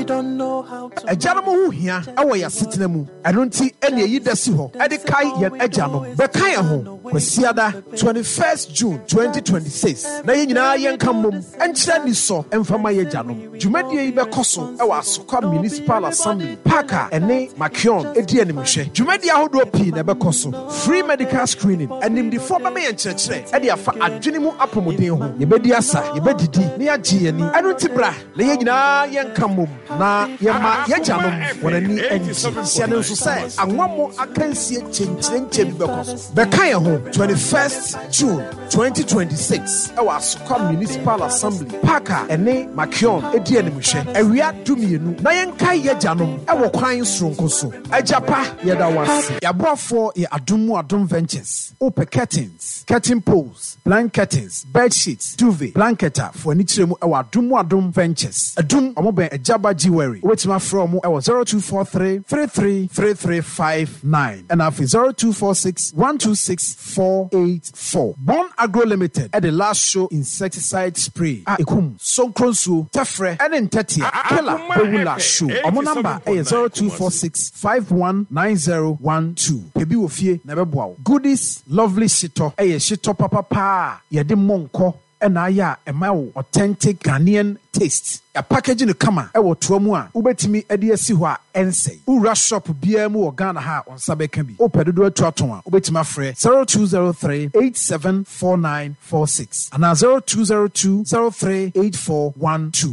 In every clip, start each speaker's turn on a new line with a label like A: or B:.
A: Ejano mo hia awo ya setena mu. Eno nti ene yi da si ho. Ede kai ye ejano. Be kai ho. Kwasiada 21st June 2026. Na ye nyina ye nka mom. Enkyira ni so emfama ye jano. Dwumadie yi be koso e wa Asokwa Municipal Assembly. Parker ene Makion edi animhwe. Dwumadie ahodo pi na be koso. Free medical screening. Enim di forma me ye nkyerɛkyerɛ. Ede afa adwene mu apomuden ho. Ye bedi asa, ye bedidi, na ye agye yani. Eno nti bra, na ye nyina ye nka mom. Na ye ma ye jano wonani enyi. Siane nso sɛ anwamo akansie kyenkyerɛnkyɛ bi bɛkɔ so. Bɛka ye ho 21st June 2026 ɛwɔ Asokwa Municipal Assembly. Parker ene Makion edi animhwe. Awia dumienu na yɛnka ye jano ɛwɔ kwan soronko so. Ajapa yɛda wase. Yaboafo ye Adum Ventures. Open curtains, curtain poles, blanket curtains, bed sheets, duvet, blanketer for ani kyerɛ mu ɛwɔ Adum Ventures. Adum ɔmo bɛn Ajaba Jewelry. Wetima from mu ɛwɔ 0243 333359 and after 0246 126 484. Bon Agro Limited at the last show insecticide spray. Ekum Sonkronsu Tefre and in Tetia Kela Bewula show. Omo number 0246 519012. Pebi wofie na beboa. Goodies lovely shito. Shito papa yede monko. And aya ema authentic Ghanaian taste. A package in the kama ewo tuamu ubetimi edi esi ho a ense. Ura shop bia mu Ghana ha on sabeka bi. Opedodo atuaton a ubetima frɛ 0203 874946 and 0202 038412.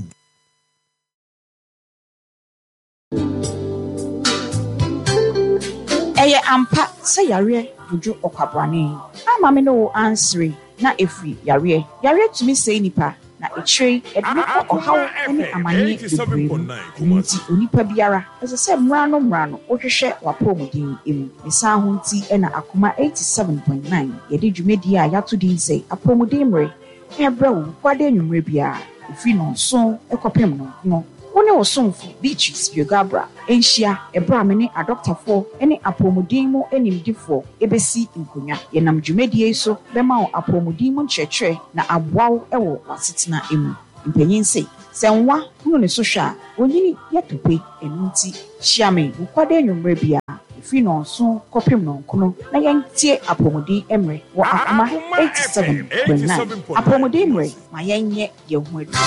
B: Eye ampa se yare buju okwabwane. Ama me no answer na efri yare tumi sei nipa na echire edumeko ohaw ene amanye nti onipa biara ese se mra no ohwehwe wapomudin emu esa ho nti ena akoma 87.9 yede dwumedi a yato din sei apomudin mre ebra wo kwade nwumre bia efri no so ekopem no wone osomfo beaches biogabra enhia ebra me ne adoctafo ene apomudin mu enimdifo ebesi nkonya yenam dwumedie so bema wo apomudin mu nkyerɛkyerɛ na aboaw ewo wasetena emu mpanyin sei senwa no ne so hwa onyini yetope enunti hyiame ukwade nwumre bia efi no so kopem no nkono na yentie apomudin emre wo akoma 87.9 apomudin emre ma yenye yehu adu.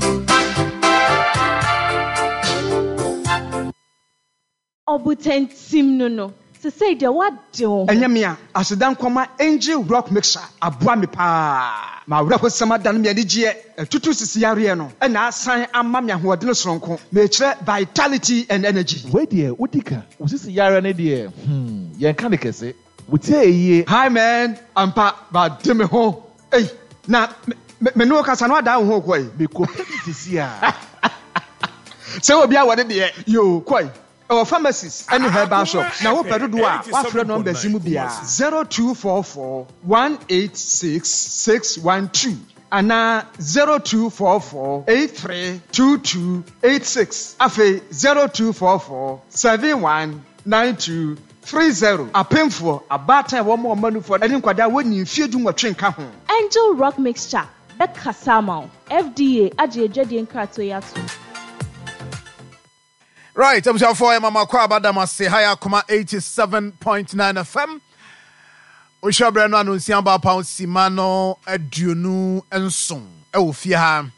C: Obutentim no. Se say the what do?
D: Enyamia, asedan kwama Angel Rock Mixer aboa me pa. Ma wura ko sama dan me ani gye tutu sisi yare no. E na asan amma me ahoɔden soronko. Me kyerɛ vitality and energy.
E: We dear, udika. Usisi yare ne dear. Yen kan de kese. Wutie yie.
D: Hi man, ampa ba de me ho. Ei, na me no kasa no ada ho koi.
E: Me ko sisi a.
D: Se obi a wode de yo koi. Our pharmacies and herbal shop. Now, what do I? What number Zimubia 0244 186 612 and 0244 832286. Afe 0244 719230. A painful, a bad time, one more money for any quadra when you feel doing a train come.
C: Angel Rock Mixture. Becca Samo. FDA. Ajejedi Nkatoyatu.
A: Right, I'm sure for Mama Kwabadama say higher 87.9 FM. We shall bring on Siamba Pound Simano Adunu and Song. Oh, Fia.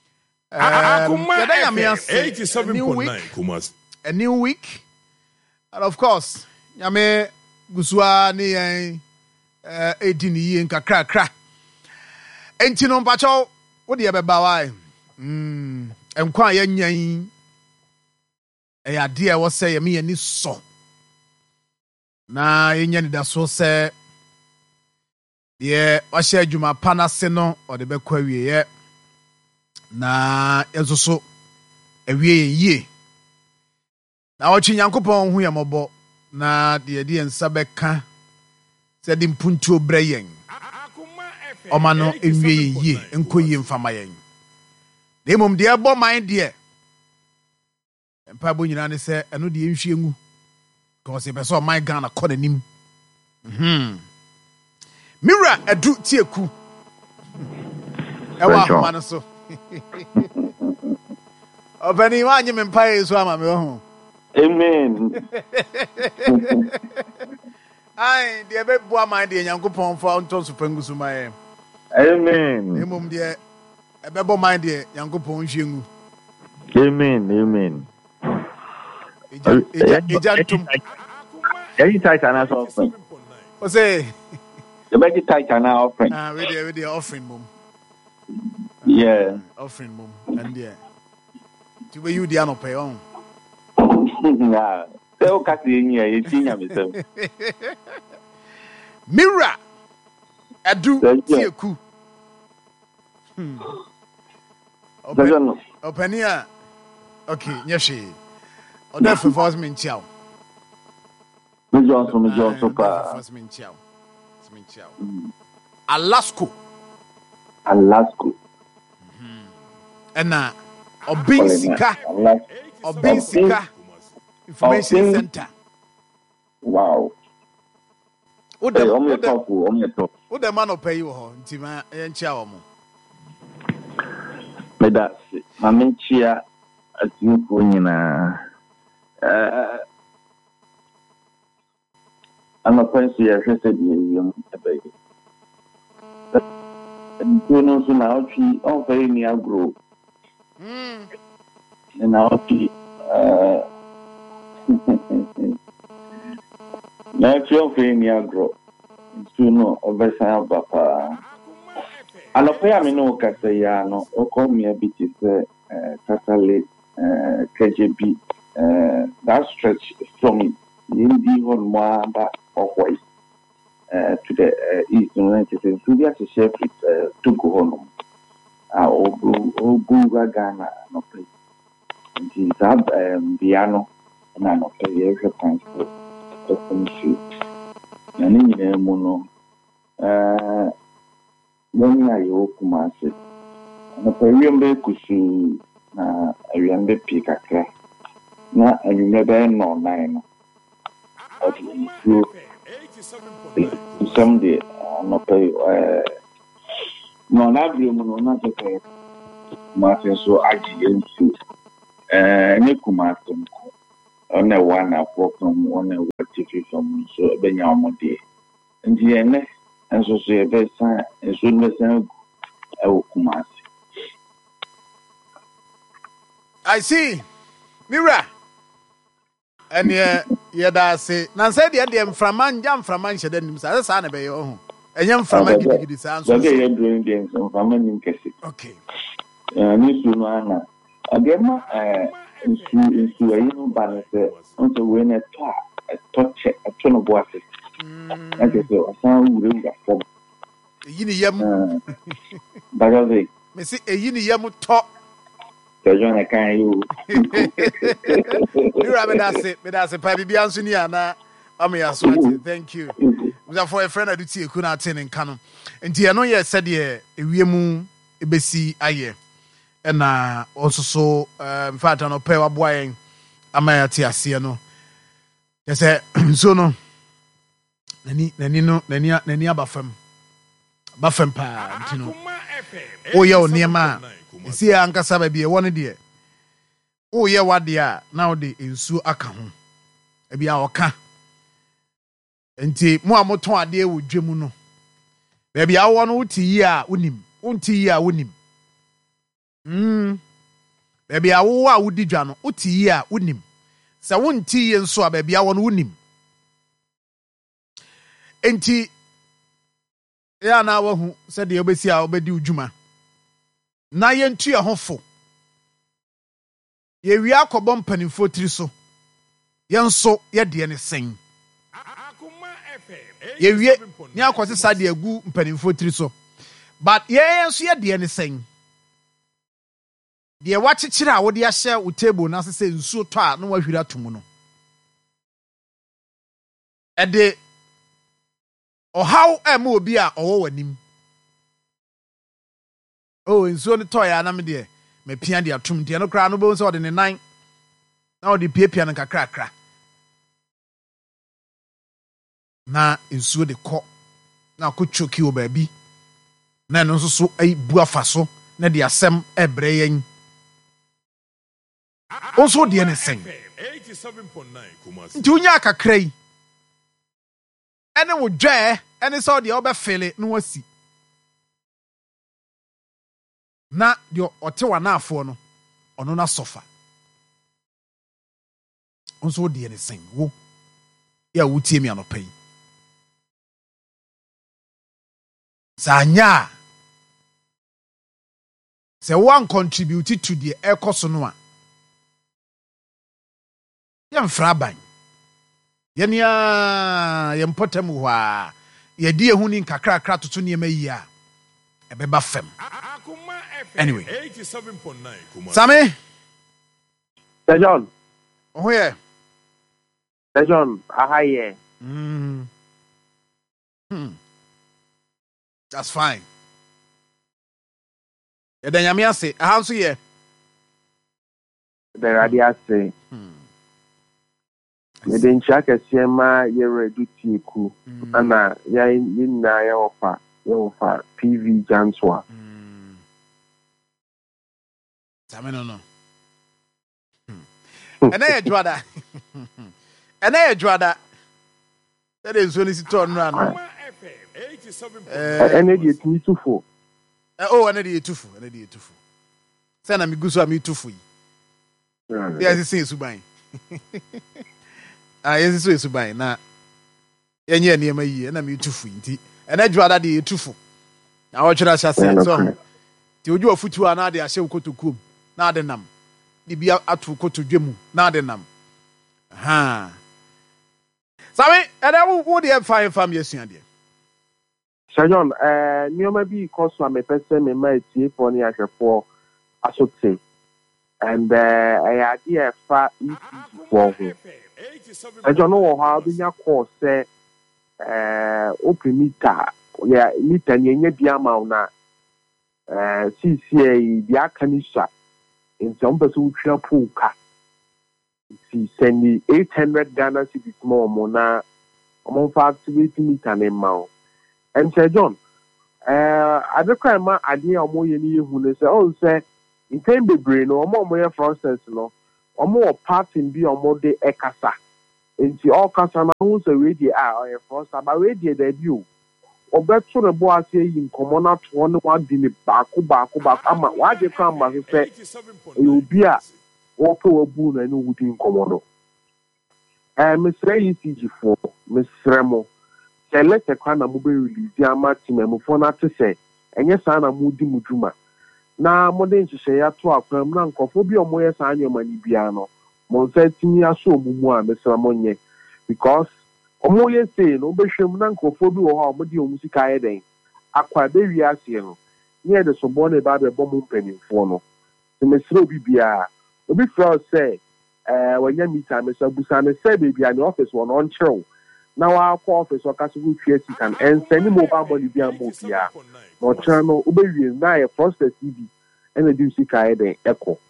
F: 87.9
A: a new week. And of course, Yame Guswa ni 18 years in Kakra. Entino Pacho, what do you have about? And quiet yan. Idea was say me and so. Na yenye da so say ye wa share juma panase no or the bekwa wie na yeso ewie ye na ochi nyankopon hu yamobo na de nsa beka se di mpuntu obrayen oma no ewie ye enko ye mfama yen de mom de ebo man de Pabo nyina ne se eno de nhwie ngu because e be so my Ghana kɔ nanim Mira edu tieku ewa ma no so Obani wa nyi mpae so ama me ho.
F: Amen.
A: Ai, de be bo ama de Nyankopɔn fa onto so pangusu mae.
F: Amen.
A: Emom de ebe bo man de Nyankopɔn hwengu.
F: Amen.
A: Eja ntum.
F: Any tight and as offering.
A: O say
F: The best tight and offering.
A: we dey offering mum.
F: Yeah.
A: Offering mum and there. To we you dey no pay on.
F: Nah. So kasi ni e tinya me sem.
A: Mira adu tieku. Openia. Okay, nyehwe. Oda for first min chiao.
F: Me Johnson pa.
A: First min chiao. Alasko. Ena Obinsika Information Center.
F: Wow.
A: Wo
F: Hey,
A: the Wo the man pay you ho ntima enchia wo mo.
F: Me da se. Ma menchia atiuko nyina. Ana pensi ya hwese di yum ebe. Ntuno so na otwi on fe ni agro. Na otwi na otwi fe ni agro. Ntuno obesa bapa. Ana pe ya me no kasa ya no okomi abiti se Casale KJB that stretch from Indi Honmamba Okoi to the east United States. So there's a chef with Togo Honum. Ogu Ghana no play. And he's up piano and I no play every time for some shoot. And in the mono when I Kumasi. And a period kusu na awiambe pikakra. Na anyumebe no nine. Someday, no pay. No, not really, no, not okay. Martin, so I didn't see. Nikumatum on a one up from one TV from so Benyamode. And the end, and so say a best sign, and soon the same. Kumasi.
A: I see. Mira. And yeah, that's it. Now said the end from man, jam from man, she didn't say that's an obey on. And young from man, give this answer.
F: Okay, you're doing things from man.
A: Okay.
F: Miss Lunana. Again, into a new balance on the winner a touch a ton of water. That is a sound who will from
A: Yam.
F: But I say,
A: Missy, a yam talk.
F: John, I can't you.
A: You have that's a Pabi Biansuniana. Thank you. For a friend I did see a kuna ten in canon. And Tiano, yes, said, yeah, a Wiemu, a Bessie, aye. And also so, in fact, on a pair of boying, Amaya Tiasiano. Yes, so no. Nania Buffem pa, you know. Oh, yo, near man. See, Uncle Sababy, one dear. Oh, yeah, what dear, now the insu account. Ebi our car. Enti, more moton dear with Jimuno. Baby, I want uti ya unim. Baby, I would dijano, uti ya unim. Sa wunti and so, baby, I want unim. Enti, ya na wahu, said the obesia obedi ujuma. Na yentu ya hofo. Ye wi akobọ mpanimfo tiri so. Yenso ye de ne sen. Ye wi ni akwose sade agu mpanimfo tiri so. But ye yenso ye de ne sen. De wachichira a wo de ahye wo table na sese nsuo to a no wahwira tomu no. Ede ohaw ema obi a owo wanim. Oh, nsuo ne toy anam de me pia de atum de no kra no bo so de ne nan na o de pia no kakra na nsuo de kɔ na ko choki o baabi na no so ai bu afa so na de asɛm ebre yen Also the anything. Dunya kakray. Ene wo dwe, ene so de obefele no wasi. Na de otewa na afo no, ono na sofa. Also the anything. Wo ya wutie mi anopai. Sanya. Say one contributed to the ecosonoa. Yam fraban. Yenia yam potem wa ye die hu ni kakra kra toto ne mayi a ebeba fem. Anyway. 87.9 Sammy.
G: Sir John.
A: Oh yeah.
G: Sir John, ahaye.
A: That's fine. Yeda nyame ase, aha nso ye.
G: The radio say. Yeda ncha kese ma ye ready tiku. Ana ya yinna ya ofa PV Janswa.
A: Same no. Ena ye dwada. Ena ye dwada. That is when it's turn run.
G: Energy too full.
A: Oh, energy too full. Send me go so me too full. Yes, it's suban. Yes, it's suban. Na enye niema yi na me too full nti. Ena dwada de too full. Na wo twera hya se so. Ti oju afutu ana de ahye kotokum. Na de nam. Di bia atu kotodwemu. Na de nam. Ha. Sabe, ena wo de fine fam yesuan de.
G: Sir John, nioma bi koso a me pese me ma tie for ni ahwefo asote. And I idea fa for ho. Sir John no ha bi nya course say open meter ya meter ni nya bia ma na CCA bi akanisha in some person twa puka. Si send 800 Ghana cedis more na among fa activity meter ne ma. And Sir John, I don't cry my idea of more who say, oh, say, in time be brain or more process, no, or more part in be or more de ekasa. And the all customer who's a radio or a first about radio debut. Or better the boy say in common out one din back, ama, why they come back and say, you'll be a auto boon and within common. Miss Ray CG4, Miss Remo. Select a kind of mobile release, the maximum for not to say, and yes, I'm a moody mujuma. Now, more than to say, I to a permanent cophobia or more sign your money piano. Monsetini so mumua, Mr. Monye, because Omoye say, no bishop nancophobia or modio musica eden. Aqua de Riasiano, near the Sobone Babe Bomb penny for no. The Mr. Bibia, the big fraud say, when you meet Mr. Busan, say, baby, an office one on show. Now our office or Castle can and send mobile money via Mobia. No channel, Ubery, now a process TV, and a duty kaide echo.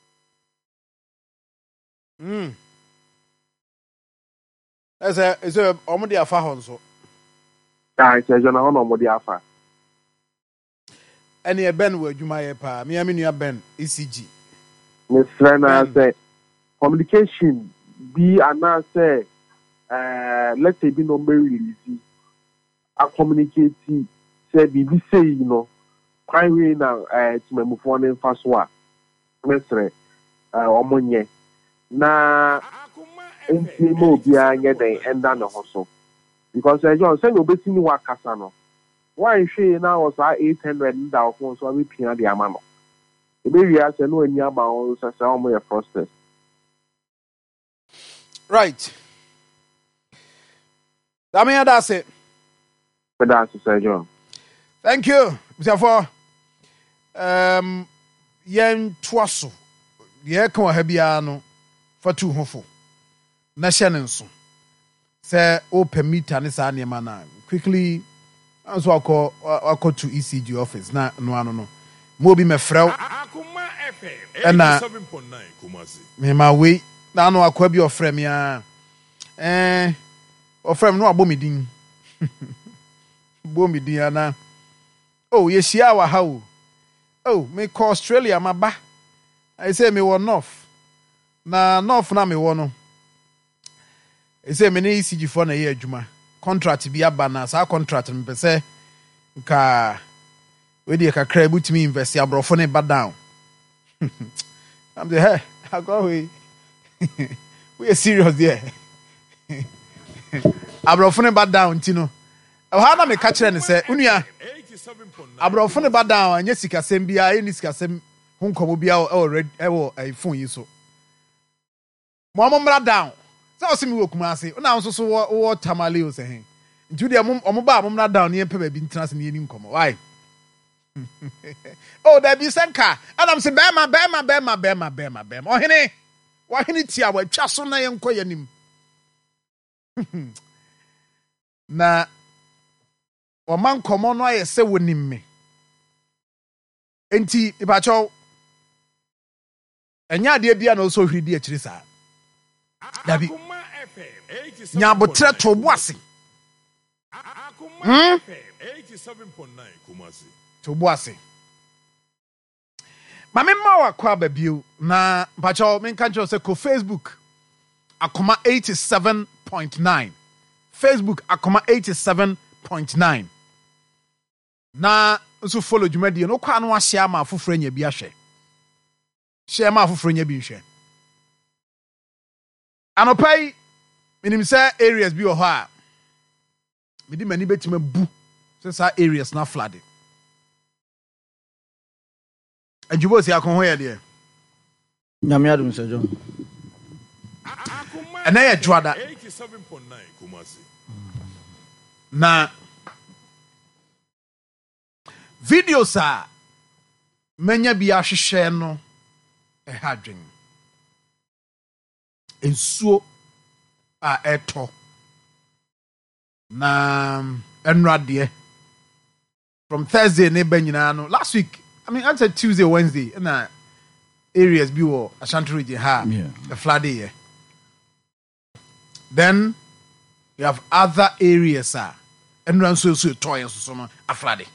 A: As a Omodia Fahonso.
G: I said, John, Omodia.
A: Any a Ben word you might pa, me, I mean, your Ben, ECG.
G: Miss Rena said, communication be and say. Let's say be number release. I communicate say be say you know primary now to my phone and fast one. Mestre omonye na enti mo bia nye den enda no hoso because John say no betini wa kasa no why she now was 800 nda phone so we pia the amano e be wi ase no ani aba on so say omo ye process
A: right. That's it.
G: But that's Sir John.
A: Thank you. Therefore, yen twaso. Ye kan ha bia no for 2 hofo. Na hyenenso. Say open meter ne sa ne na. Quickly anso akọ to ECG office na no ano no. Mo bi me frew. Na 7.9 Kumasi. Me ma we na no akọ bi ofre me a. Ofrem no abomidin. Bomidin ana. Oh, yeshia wa ha o. Oh, me call Australia maba. I say me won off. na north na me wo no ese me ne ECG for na ye adwuma contract bi aba na sa contract me pese nka we dey kakra butimi invest abrofo ne ba down I'm the hey I go we we are serious there abrofo ne ba down ti no ha na me ka kire ne se unua abrofo ne ba down anya sikasem bia any sikasem ho nkomo bia already phone yi so mo mra down so o se mi wo Kumasi una nso so wo Tamale o se hen nti de mo ba mo mra down ne pe ba bi ntena se ne ni nkomo why oh there be senka adam se bema ohene wahene tia wa twa so na yenko yanim na o man komo no aye se wonim me enti ibacho enya de bia na so hwiri di akiri saa dabi nya botre to boase
H: 87.9 Kumasi
A: to boase mame ma wa kwa babio na bacho men kan cho se ko Facebook akoma 87.9 Facebook akoma 87.9 na so follow dwumadi no kwa no ahia ma afoforo nya bi ahwe share ma afoforo nya bi nhwe anopai minim say areas bi o ho a medi mani betima bu se sa areas na flooded ajubo si akon ho ye de
I: nyame adum sejo
A: ana ye dwada
H: 87.9 Kumasi
A: na videos a menya bi ahwehwe no hadwen ensuo a eto na enrade from Thursday ne banyina no last week I mean until Tuesday Wednesday na areas bi wo Ashanti region ha the flood here then you have other areas enran so toy so no aflade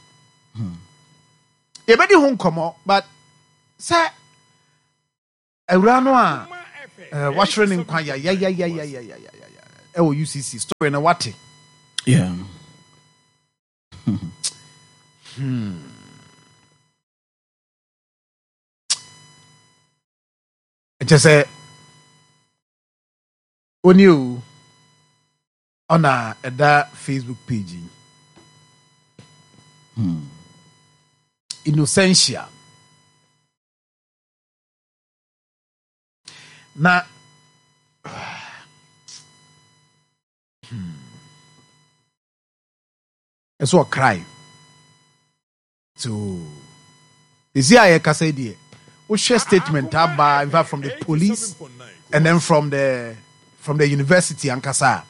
A: ebedi ho nkomo but say awrano a watching in kwaya ya e wo UCC story na wate
I: yeah
A: just say on you on that Facebook page Innocentia na it's what cry to is here I can say there we share statement about in fact from the police and then from the university ankasa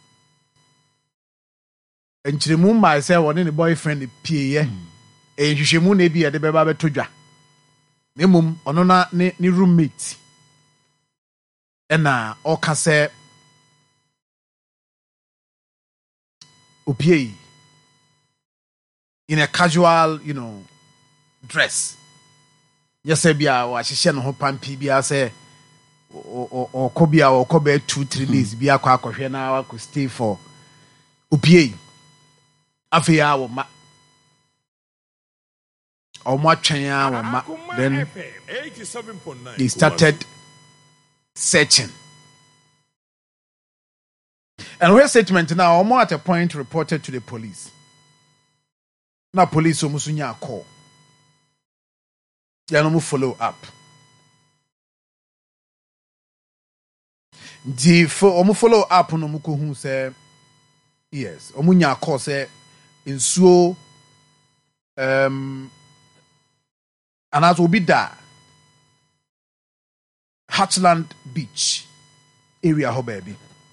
A: enchiremu ma say one the boyfriend pie ye ehwehwemu na bi de beba betodwa nemum ono na ne roommate ena okase opie in a casual dress yes bia wa hihye no ho pampi bia say o kobia o kobe 2-3 days bia kwa akohwe na wa ko stay for opie afia wo ma o mo atwen a wo ma then they started searching and where statement now o at a point reported to the police na police o musu nya call ya no mu follow up di o mu follow up no mu ko hu say yes o mu nya call say nsuo anaso obi da Hatchland Beach area ho baby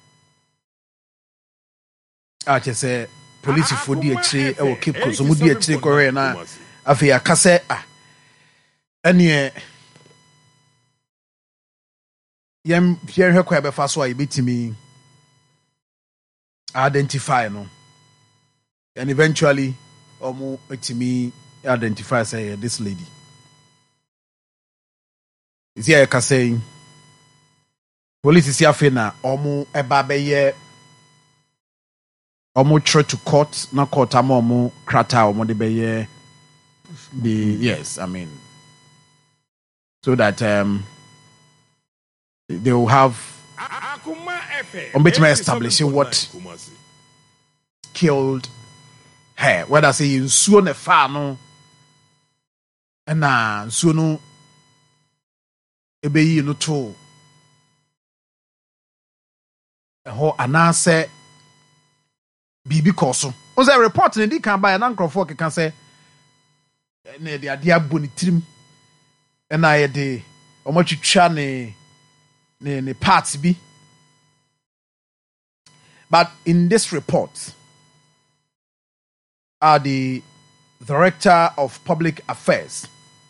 A: ache say police for di akire e wo Cape Coast so mu di akire kore na afi akase ene yem hwe kwa be fa so a yebetimi identify no and eventually omo etimi identify say this lady is here ka saying police is here na omo eba beye omo try to court na court omo krata omo de beye the yes, I mean, so that they will have establishing what killed her. Whether say in suo fa no na suo no ebeyi no to ho anase bibi koso. O say report na di kan ba na nkrofo keka say na de ade aboni trim na ye de omotwitwa ne parts bi. But in this report, the Director of Public Affairs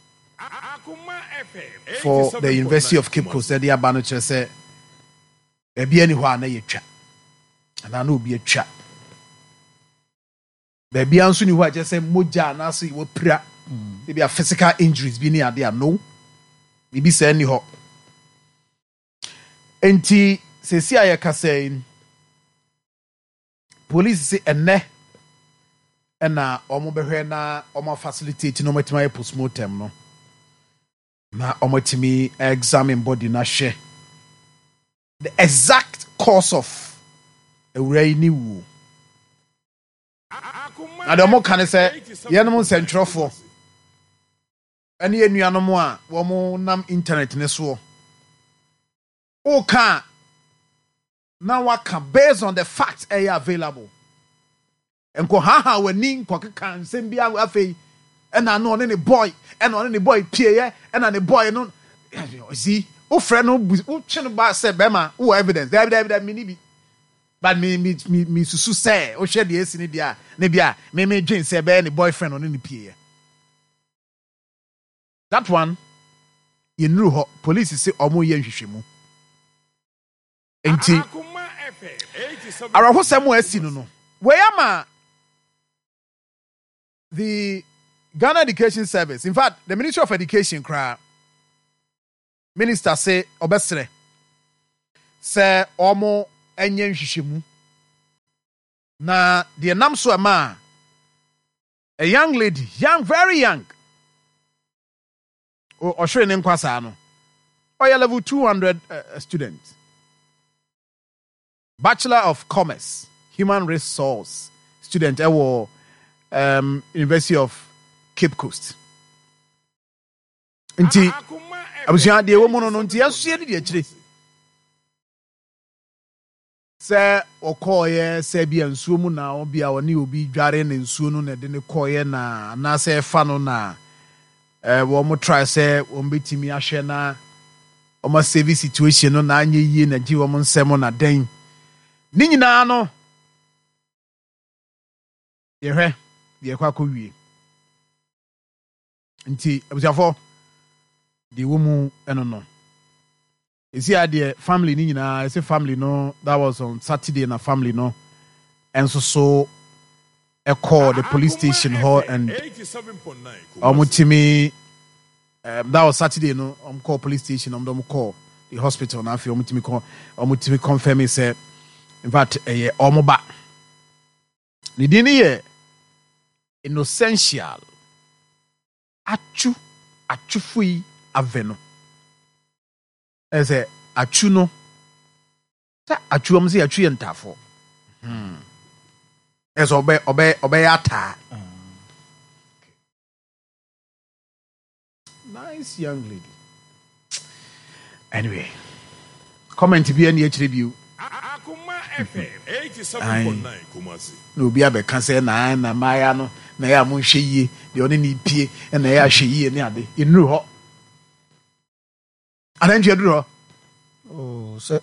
A: for the University of Cape Coast said, "Dear Banuche said, be anyone na yetwa, and I know be a trap. There be answer ni who just say moja na so you pra. There be a physical injuries be near there no. Bibi say any ho. Enti se si ayeka saying police say ene na omo behwe na omo facilitate no matima postmortem no na omo timi examine body na hwe the exact cause of awurai ni wu na de omo kan say yenom centrofo ene enuanom a wo mo nam internet ne so o kan now what can based on the facts available enko ha wani nko kan sembia afei ena no ne boy ena no ne boy pie ena ne boy no see o friend no o twen ba say bema o evidence there me ni bi but me susu say o hwe de esi ne dia ne bia me dwen say be ne boyfriend no ne pie that one you know police say omo ye nhwehwemu enti arahosem asi no weyama the Ghana Education Service, in fact the Ministry of Education minister say obesere say omo enye nhwehwemu na the nam so ama a young lady, very young, o hwe ne nkwasa no oya level 200 students, Bachelor of Commerce, Human Resource student ewo University of Cape Coast. Nti abusia de wo mu no nti asusue de akire. Se okoye se bia nsuo mu na obia woni obi dware ne nsuo no na de ne koye na se fa no na wo mo try se wo betimi ahwe na o ma save situation no na anye yie na gi wo mo nsem na den. Ni nyina no yehwe de kwa wie nti abusiafo de wo mu eno no esi ade family ni nyina ese family no that was on Saturday na family no enso so call the police station hall and omutimi that was Saturday no call police station call the hospital na afi omutimi confirm say in fact omoba ni dini ye Innocential achufui aveno eze achu no ta achu am se achu ye ntafo eze obe ata nice young lady. Anyway, comment bi any HRB
H: FM 87.9 Kumasi.
A: No be abe kan say na maya no na ya mo hwe yie de oni ni pie na ya hwe yie ne ade inru ho ananji aduru ho
I: oh se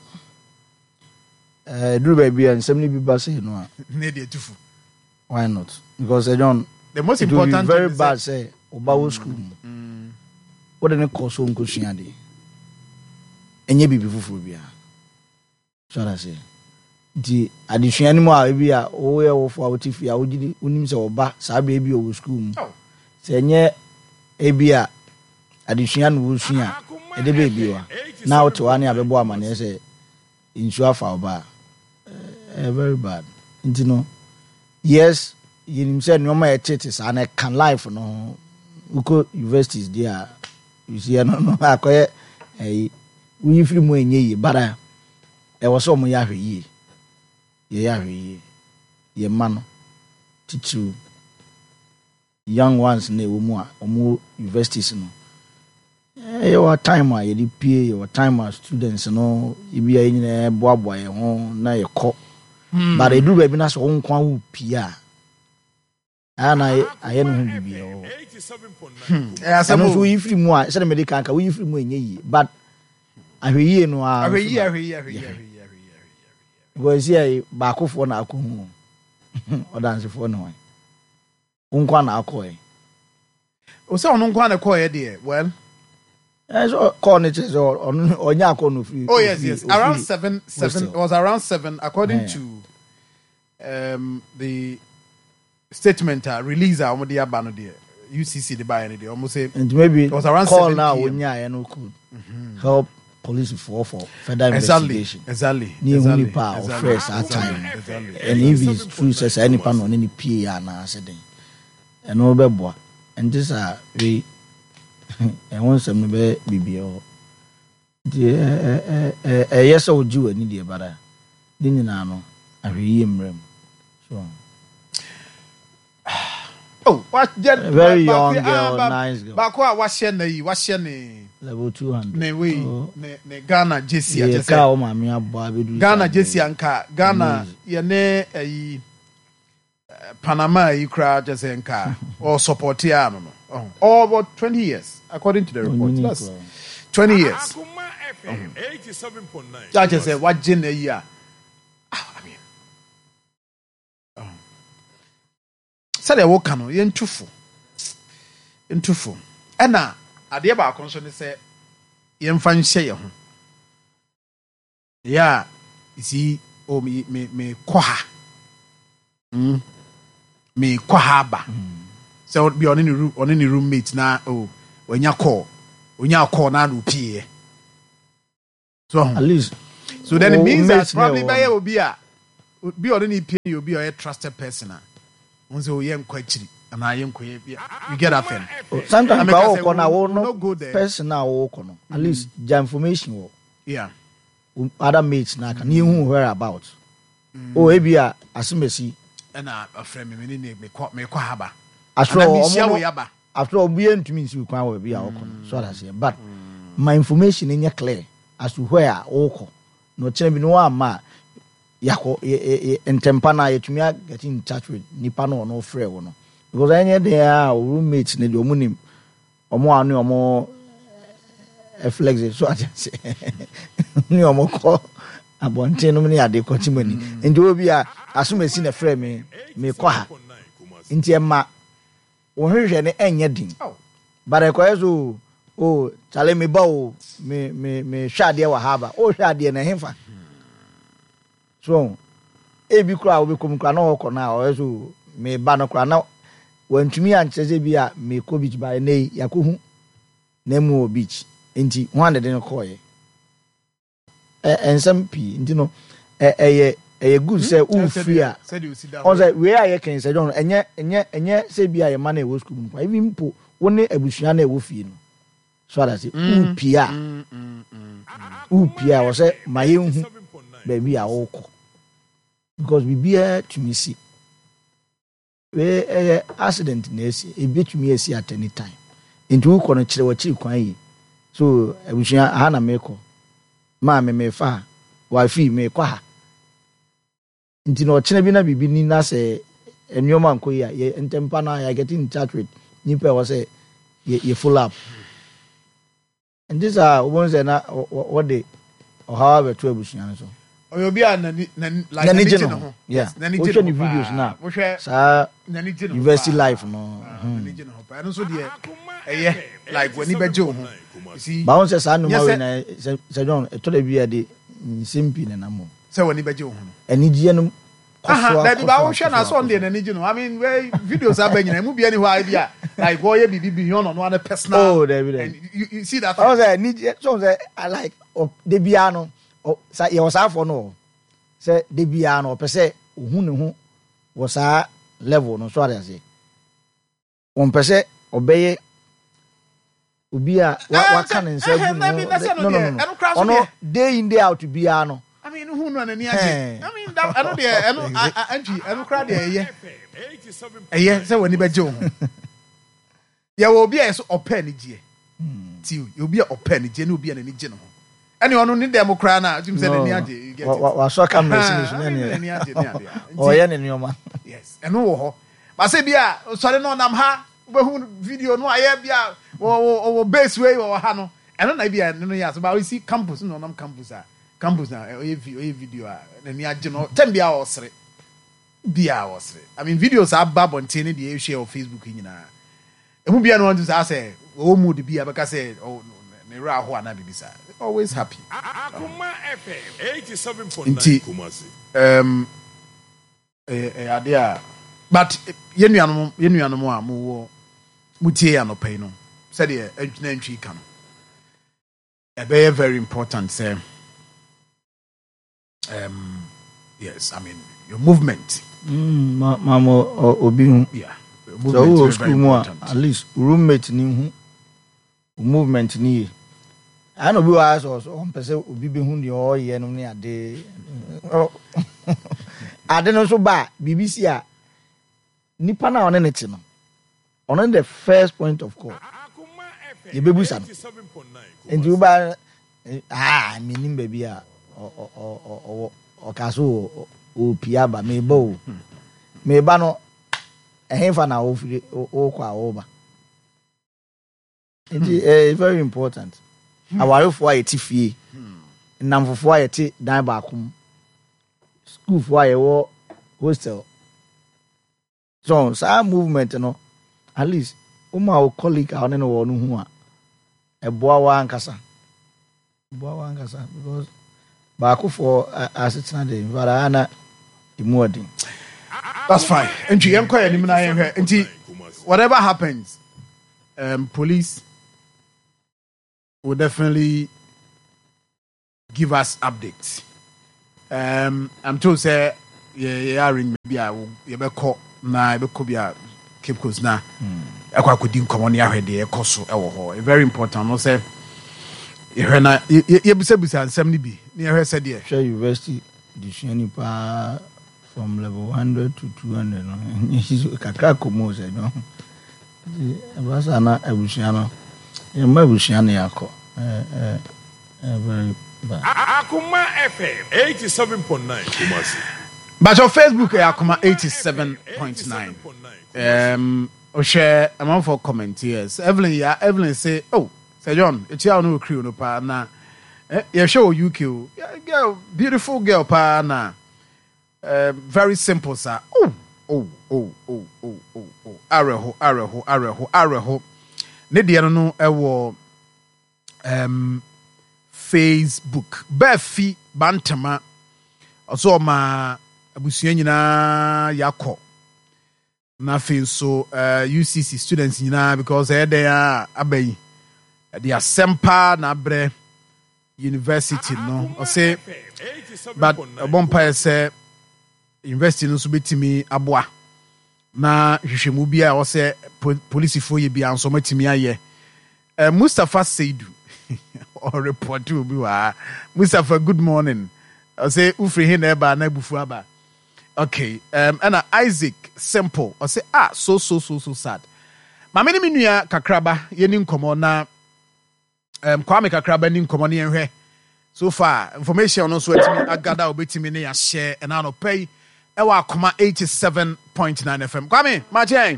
I: duru ba bia nsem ni bi ba say no a
A: ne de tufu
I: why not because John
A: the most important
I: very bad say obawo school what the course on ko sua de enye bibi fufu bia so that say di adisua ni mo a bi a wo ye wo fo a wotifi a wogidi unim se oba sa bra bi o school mu se nye e bi a adisua no wo sua e de be bi wa na wo to ane abebo amane se insure for ba very bad nti no yes you say no ma echetis and can life no uko universities there you see no akoye we free mu enye yi bara e wo so mo ya hwe yi ya hwe yi ye ma no teach young ones na ewo mu a omo universities no your time a ye pie your time as students no ibi ayi na boaboa ye ho na ye kɔ but edu ba bi na so wo nkwa wo pia ana aye no ho bibi o asamo so yi free mu a se na medical ka wo yi free mu enye yi but ahweyi no a ahweyi go see ba akofo na akohu o dance for no nkwa na akɔ
A: o se onu nkwa na kɔ ye de well
I: so call it onya akɔ no free.
A: Oh yes around 7 it was around 7 according to the statement release omo de aba no de UCC de buy any de almost say
I: and maybe
A: it was around
I: call
A: 7
I: now onya no could help police for further investigation.
A: Exactly.
I: Ni only power of first at time. And if it's true says any pan on any PA na said and no be boa. And this are we and once some be BBO. The yes or do any dear brother. Didn't know I hear him. So
A: oh, what
I: very young girl, nice girl.
A: Bakwa what's your name?
I: Level 200.
A: Ne we ne Ghana JC
I: ya ka o ma me abo abedu.
A: Ghana JC anka Ghana ye ne ayi Panama yi kra just anka or support ya no. Oh, about 20 years according to the report. That's 20 years.
H: 87.9.
A: That just say what gin a year. I mean. Say they work no yen tufu. Ena adeɛ baako nso ne sɛ yɛmfa nhyɛ yɛ ho ya isi o me kɔ ha me kɔ ha ba sɛ bi ɔne ne roommate na o onya call na no pie so
I: at least
A: so then it means that probably by obi a bi ɔne ne pie obi a trusted person a onso yɛ nkɔ akyiri. You get that thing.
I: Sometimes I walk on personal walk on. At least the information.
A: Yeah.
I: Other mates now can you where about. Oh, maybe a asimesi.
A: And a friend me haba.
I: After all, being to me, you can't be our so I say. But my information in your clear as to where walk. No change no ma. Yako in Tempana, to me get in touch with Nipano no free no. Because any there roommates need your money or more flex so I just say no more call about 10 many are the coaching money and you will be as soon as in a frame me qua into ma or any ding but I quite oh tell me bow me shady our harbor or shady and a hemfa so a big crowd will come crano now or me banner crano. When to me and Chezebia me ko beach by nay yakuhu nemu beach inti one de no koye and some p you know a good say u fear on say where I can say don't enye say bia ye man e wo school mu even po woni abusua na e wo fie no so that say u pia was say my hu baby a wo ko because we be to me see we accident na esi ebetumi esi at any time into ko no kire wachi kwan yi so abusua ha na meko ma me fa wa fi me kwa ha nti no kire bi na bibi ni na se enyoma nko ya ye ntempa na ya get in touch with nipa was say ye full up and these are ones na what they or however to abusua so
A: Oyobia nani jino ho.
I: Yes. Nani jino videos na. Sa
A: nani jino.
I: University life no.
A: Nani jino ho. Pa no so de like when ibeje ho. You see.
I: Ba won say sa no ma we na say John e to da bia de simpi na mo.
A: Say when ibeje ho no.
I: Ani jie no.
A: That be ba won hwe na so on de nani jino. I mean we videos are nyina mu bia ni ho ai bia. Like boy ye bibi beyond on one personal.
I: Oh, David.
A: And you see that.
I: I was say ni so say I like de bia no. sa ye was afọ no say de bia no pese ohu ne ho was a level no so ade ase won pese obeye obi a wa kan nsa gu no ono day in day out bia no
A: I mean who no na ni age I mean that I know there I know crowd there yeah say woni beje ho ya wo obi a so open ni gie ti obi a open ni gie na obi a na ni gie no any ono ni dem kra na jim say na ni age you get it
I: wa so camera sin na ni
A: age ni ade
I: o ye ne nyoma
A: yes eno wo ho ba say bia sori no nam ha obehu video no aye bia wo base way wo ha no eno na bia no ya so ba we see campus no nam campus na oye video na ni age no tem bia wo sere I mean videos are babonte ni dey share on Facebook nyina emu bia no want to say o mood bia because say oh ne ra ho ana bibisa always happy
H: Akuma FM 87.9 Kumasi
A: adea but yenuanom a mo mutie ya no pay no said the entry kan e very important say yes I mean your movement
I: mamo obi
A: yeah
I: so school mo at least roommate ni hu movement ni I know be was on person obi be hu ni o ye no ni ade ade no so ba BBC a nipa na one neti no on the first point of call ye bebusa no and you ba meaning baby a o kaso o piaba me ba no ehemfa na o firi o kwa o ba it's very important awarefo ayeti fie namfofo ayeti dan ba akom school fo ayewo hostel so sa movement no at least o colleague a no wo no hu a eboa wa ankasa because ba akofo asetina de varana imuodin.
A: That's fine. And you enquire him na yen whatever happens police will definitely give us updates. I'm told say yeah ring maybe I will be call na be ko bia Cape Coast na akwa kodi nkomo na ahwede e koso e wo ho very important no say ye na ye bisa nsem ni bi na ye said there
I: share university dishani pa from level 100 to 200 no kakra komo say no abasa na abusiano ye ma abusiano yakọ very bad.
H: Akuma FM 87.9 Kumasi.
A: But your Facebook Akuma 87.9. Share amount for comment yes. Evelyn say, oh, say John, it's your no crew no pa na. You show UK. Girl, beautiful girl pa na. Very simple sir. Oh. Areho. Ne dia no ewo Facebook Befi Bantama also ma abusua nyina yakọ na fe so UCC students nyina because they are abai they are sempa na bre university no o say but bompa say university no so betimi aboa na hwehwemu bia o say police fo ye bia nso matimi aye Mustafa Seidu or report to be Mustafa, good morning. I say Ufri Hineba na bufu aba. Okay. And Isaac Simple. I say so sad. Ma meni minua kakraba yeni nkomo na Kwame kakraba ni nkomo ne yenhwe. So far information no so etimi agada obetimi ne ya share and no pay e wa Akoma 87.9 FM. Kwame, ma chen.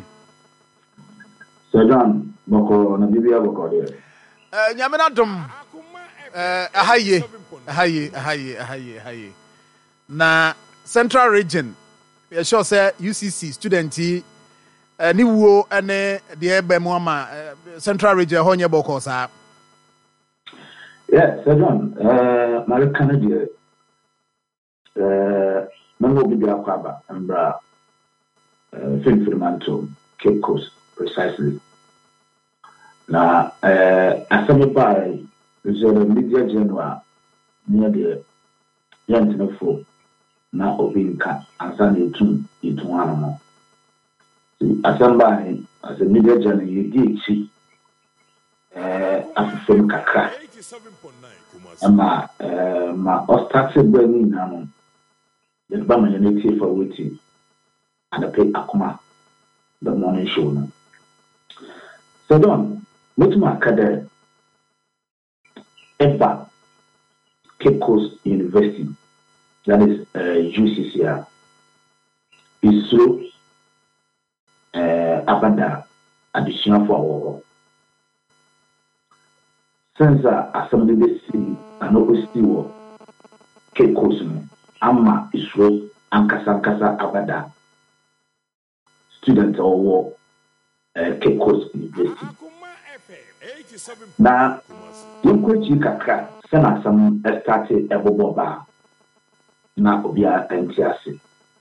F: Sedan boko na bibia boko de.
A: Nyamena dom ahaye na Central Region we sure say UCC student ni wo ene de ebe mo ama Central Region ho nye boko sa
F: yeah Sedan mari Canada mango bibia kwaba ambra Fremantle Cape Coast precisely na asemi by the media general near the
J: yɛntenefo na obi nka ansa na yɛtu ano no. Asɛm baa as a media journal yɛdi akyi afefam kakra ma ɔstate baa no nyinaa no yɛba ma yɛne tie fa wɔti anapɛ akoma the morning show no. So don mɛtumi aka dɛ ɛba Cape Coast University, that is UCCR, is so abada additional for our since assembly they see and still Cape Coast ama is so ankasa abada students or Cape Coast University. Na yɛnkɔkyi kakra sɛ na asɛm ɛstarte ɛbobɔ baa na obiara ɛnte ase.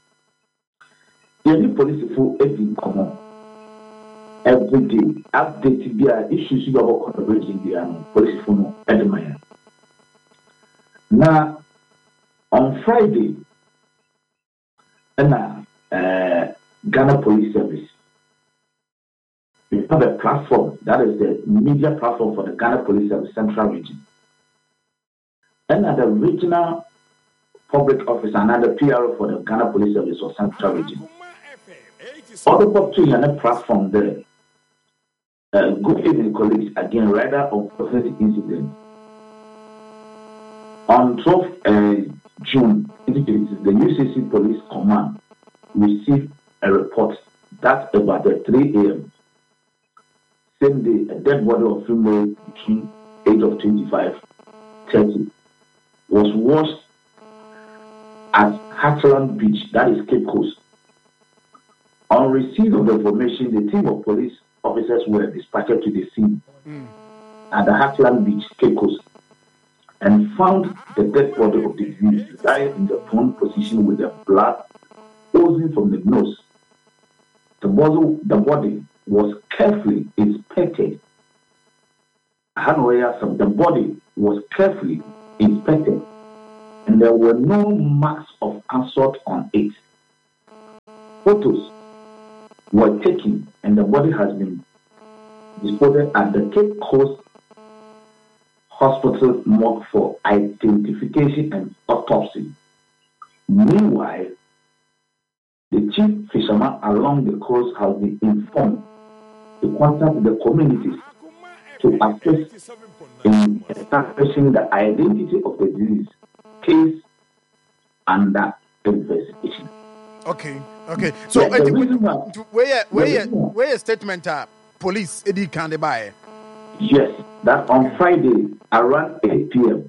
J: Yɛne polisifo adi nkɔmmɔ everyday update bi a issues bi a wɔkɔ no region biara no polisifo no ɛde ma yɛn. Na on Friday ɛna Ghana Police Service, we have a platform, that is the media platform for the Ghana Police Service Central Region. And the regional public officer, another PRO for the Ghana Police Service or Central Region. All the pop to a platform there. Good evening, colleagues. Again, rather unfortunate incident. On 12th June, the UCC Police Command received a report that about 3 a.m. same day, a dead body of female between age of 25-30 was washed at Hatland Beach, that is Cape Coast. On receipt of the information, the team of police officers were dispatched to the scene at the Hatland Beach, Cape Coast, and found the dead body of the deceased lying in the prone position with the blood oozing from the nose. The body was carefully inspected. The body was carefully inspected, and there were no marks of assault on it. Photos were taken, and the body has been disposed at the Cape Coast Hospital morgue for identification and autopsy. Meanwhile, the chief fisherman along the coast has been informed to contact the communities to assist in establishing the identity of the disease case under investigation.
A: Okay. So, where statement police Eddie can they buy?
J: Yes, that on Friday around 8 p.m.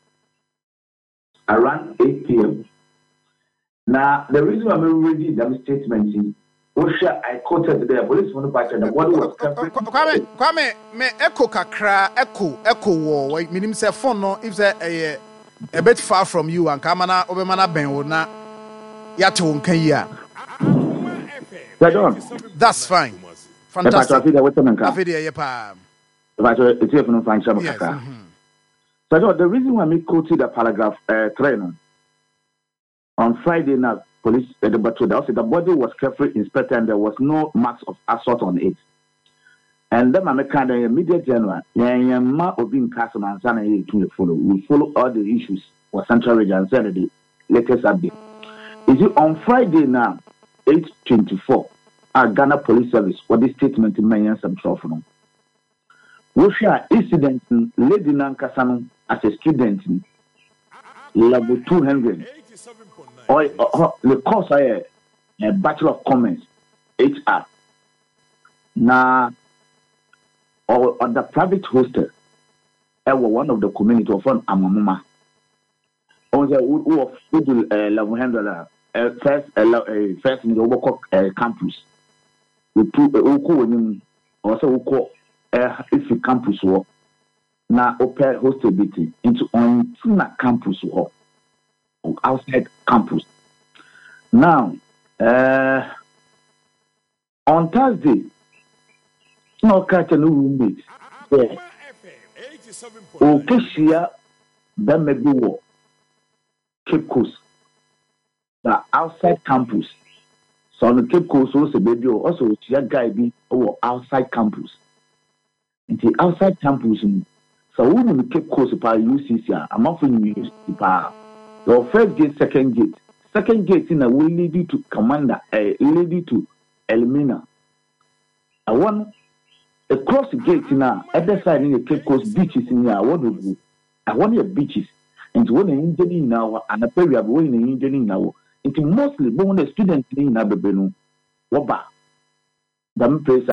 J: Now, the reason I'm reading that statement is, I quoted the police from the body was
A: Kwame, me echo kakra, echo war. Meaning say phone no, if say a bit far from you and Kamana Obemana Ben na yato nkanya. That's fine. Fantastic.
J: So the reason why I quoted the paragraph 3 on Friday night, police the body was carefully inspected and there was no marks of assault on it. And then my kind of immediate general, we follow all the issues for Central Region and send the latest update. Is it on Friday now, 8:24, our Ghana Police Service for this statement in Mayan Samtrofno. We share incident Lady Nankasano as a student level 200. Or the course I a Bachelor of Commerce, HR. Now, or the private hostel, one of the community of Amamuma. On the who of $1100 first in the Oboko campus. We put also if the campus work now open hostility into on campus work or outside campus. Now on Thursday, no catch a new roommate there. Okay, that may be war. Cape Coast. The outside campus. So on the Cape Coast also baby also a guy be outside campus. In the outside campus, so we in the Cape Coast by UCC, I'm offering you UCC. Your first gate, second gate. Second gate in a will lead you to Commander, lead you to Elmina. I want across the gate in other side in the Cape Coast beaches in here. What do you? I want your beaches. And when an engineer now and a period of when an engineer now, it's mostly when the students in Ababeno. What about? The place